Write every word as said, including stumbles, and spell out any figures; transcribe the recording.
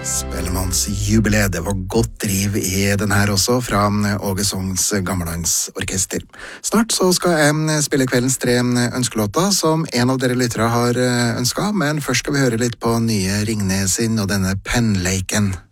Spellemannsjubileet, det var godt driv i den her også, fra Åge Songs Gammelandsorkester. Snart så skal jeg spille kveldens tre ønskelåter som en av dere lyttere har ønsket, men først skal vi høre litt på nye Ringnes sin og denne Pennleiken.